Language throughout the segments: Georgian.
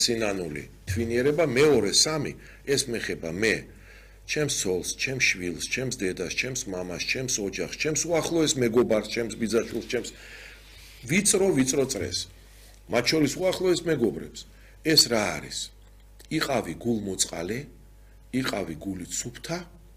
სინანული თვინიერება მეორე სამი ეს მეხება მე ჩემს ცოლს, ჩემს შვილს, ჩემს დედას, ჩემს მამას, ჩემს ოჯახს, ჩემს უახლოეს მეგობარს, ჩემს ბიძაშვილს, ჩემს ვიწრო წრეს. მათ შორის უახლოეს მეგობრებს. ეს რა არის? იყავი გულმოწყალე, იყავი გულით სუფთა.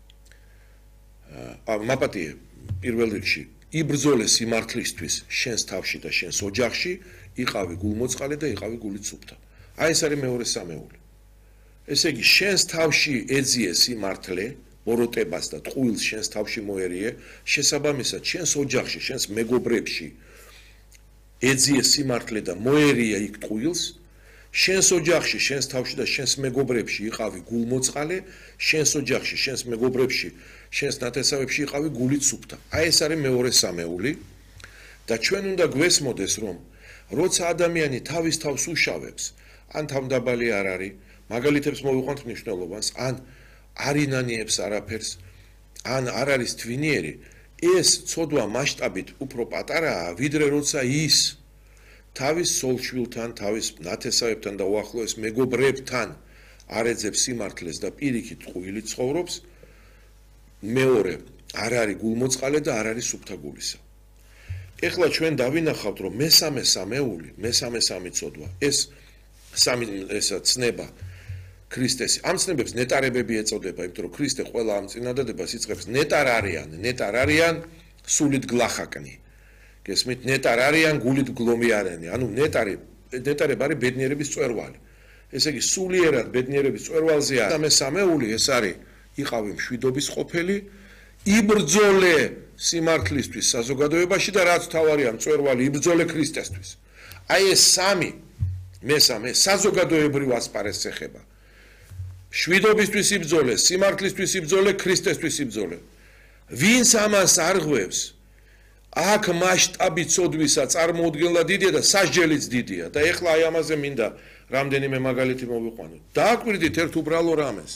მაპატიე პირველ რიგში იბრძოლე სიმართლისთვის შენს თავში და შენს ოჯახში, იყავი გულმოწყალე და იყავი გულით სუფთა. აი ეს არის მეორე სამეული. ესე იგი შენს თავში ეძიე სიმართლე, ბოროტებას და ტყუილს შენს თავში მოერიე, შესაბამისად შენს ოჯახში, შენს მეგობრებში ეძიე სიმართლე და მოერია იქ ტყუილს, შენს ოჯახში, შენს თავში და შენს მეგობრებში იყავი გულმოწყალე, შენს ოჯახში, შენს მეგობრებში, შენს ნათესავებში იყავი გულით სუფთა. აი ეს არის მეორე სამეული და ჩვენ უნდა გვესმოდეს რომ როცა ადამიანი თავის თავს უშავებს, ან თავმდაბალი არ არის, მაგალითებს მოვიყვანთ მნიშვნელობას, ან არ ინანიებს არაფერს, ან არ არის თვინიერი, ეს ცოდვა მასშტაბით უფრო პატარაა, ვიდრე როცა ის თავის სოლშვილთან, თავის ნათესავებთან და უახლოეს მეგობრებთან არ ეძებს სიმართლეს და პირიქით ტყუილით ცხოვრობს, მეორე არ არის გულმოწყალე და არ არის სუფთა გულისა. ეხლა ჩვენ დავინახავთ, რომ მესამე სამეული, მესამე სამი ცოდვა, ეს სამი ესა ცნება ქრისტეს. ამ ცნებებს ნეტარებები ეწოდება, იმიტომ რომ ქრისტე ყველა ამ წინადადებას იწყებს ნეტარ არიან სულით გლახაკნი. გესმით, ნეტარ არიან გულით გლომიარენი. ანუ ნეტარები არის ბედნიერების წვერვალი. ესე იგი სულიერად ბედნიერების წვერვალზე არის მესამე სამეული, ეს არის იყავი მშვიდობის ყოფილი, იბრძოლე სიმართლისთვის საზოგადოებაში და რაც თავარია მწვერვალი იბრძოლე ქრისტესთვის. აი ეს სამი მესამე საზოგადოებრივ ასპარეზს ეხება. მშვიდობისთვის იბრძოლე, სიმართლისთვის იბრძოლე, ქრისტესთვის იბრძოლე. ვინც ამას არღვევს, აქ მასშტაბი ცოდვისა წარმოუდგენლად დიდია და სასჯელიც დიდია და ეხლა აი ამაზე მინდა რამდენიმე მაგალითი მოვიყვანოთ. დააკვირდით ერთ უბრალო რამეს.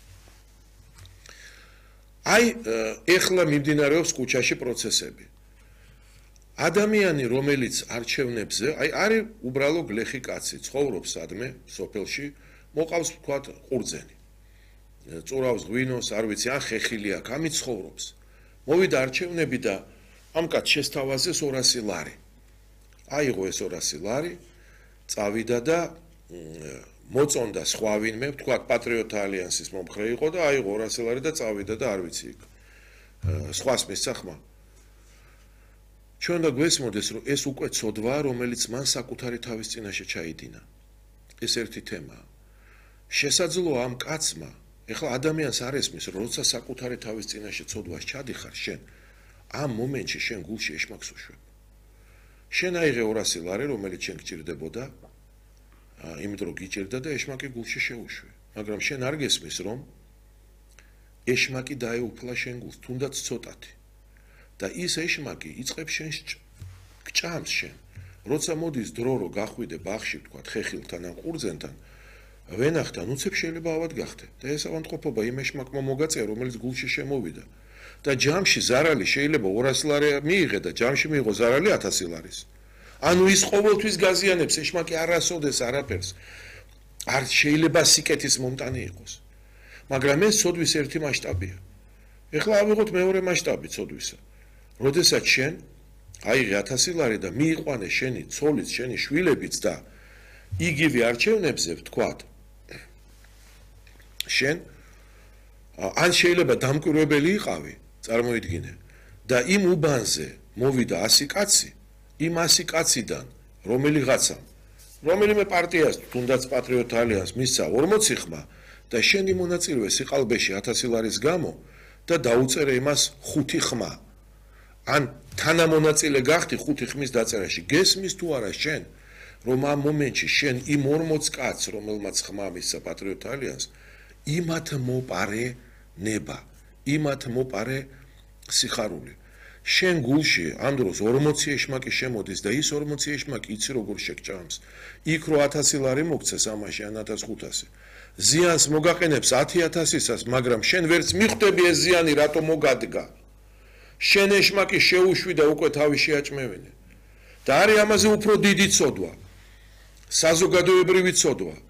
აი ეხლა მიმდინარეობს კუჩაში პროცესები. ადამიანი, რომელიც არჩევნებზე, აი არის უბრალო გლეხი კაცი, ცხოვრობს სადმე, სოფელში, მოყავს თქვათ ყურძენი. წურავს ღვინოს, არ ვიცი, ან ხეხილი აქვს, ამით ცხოვრობს. მოვიდა არჩევნები და ამ კაცს შესთავაზეს 200 ლარი. აიღო ეს 200 ლარი, წავიდა და მოწონდა სხვა ვინმე, თქვათ პატრიოტთა ალიანსის მომხრე იყო და აიღო 200 ლარი და წავიდა და არ ვიცი იქ. სხვას მისცა ხმა. ჩვენ უნდა გვესმოდეს, რომ ეს უკვე ცოდვაა, რომელიც მან საკუთარი თავის წინაშე ჩაიდინა. ეს ერთი თემაა. შესაძლოა ამ კაცმა, ეხლა ადამიანს არ ესმის, როცა საკუთარი თავის წინაშე ცოდვას ჩადიხარ შენ, ამ მომენტში შენ გულში ეშმაკს უშვებ. შენ აიღე 200 ლარი, რომელიც შენ გჭირდებოდა, იმიტომ გიჭირდა და ეშმაკი გულში შეუშვე. მაგრამ შენ არ გესმის, რომ ეშმაკი დაეუფლა შენ გულს, თუნდაც ცოტათი. და ის ეშმაკი იწყებს შენს გჭამს შენ. როცა მოდის დრო რომ გახვიდე ბაღში, თქვა ხეხილთან ან ყურძენთან, ვენახთან უცებ შეიძლება ავად გახდე. და ეს ავადმყოფობა იმ ეშმაკმა მოგაწია, რომელიც გულში შემოვიდა. და ჯამში ზარალი შეიძლება 200 ლარი მიიღე და ჯამში მიიღო ზარალი 1000 ლარის. ანუ ის ყოველთვის გაზიანებს ეშმაკი არასოდეს არაფერს. არ შეიძლება სიკეთის მომტანი იყოს. მაგრამ ეს ცოდვის ერთი მასშტაბია. ეხლა ავიღოთ მეორე მასშტაბი ცოდვისა. როდესაც შენ აიღე 1000 ლარი და მიიყვანე შენი ცოლიც, შენი შვილებიც და იგივე არჩევნებზე ვთქვათ, შენ ან შეიძლება დამკვირვებელი იყავი, წარმოიდგინე, და იმ უბანზე მოვიდა 100 კაცი, იმ 100 კაციდან რომელიღაცამ, რომელიმე პარტიას, თუნდაც პატრიოტთა ალიანსს მისცა 40 ხმა და შენი მონაწილე სიყალბეში 1000 ლარის გამო და დაუწერე იმას 5 ხმა. ან თანამონაწილე გახდი 5 ხმის დაწერაში. გესმის თუ არა შენ, რომ ამ მომენტში შენ იმ 40 კაცს, რომელმაც ხმა მისცა პატრიოტთა ალიანსს, იმათ მოპარე ნება, იმათ მოპარე სიხარული. შენ გულში ამ დროს 40 ეშმაკი შემოდის და ის 40 ეშმაკი იცი როგორ შეგჭამს. იქ რო 1000 ლარი მოგცეს ამაში ან 1500. ზიანს მოგაყენებს 10000-ისას, მაგრამ შენ ვერც მიხვდები ეს ზიანი რატო მოგადგა. შენ ეშმაკი შეუშვი და უკვე თავი შეაჭმევინე. და არის ამაზე უფრო დიდი ცოდვა. საზოგადოებრივი ცოდვა.